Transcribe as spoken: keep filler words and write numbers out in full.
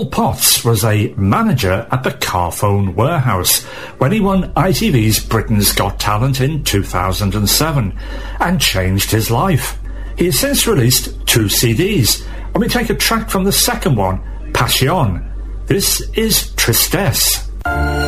Potts was a manager at the Carphone Warehouse when he won I T V's Britain's Got Talent in two thousand seven and changed his life. He has since released two C Ds, and we take a track from the second one, Passion. This is Tristesse.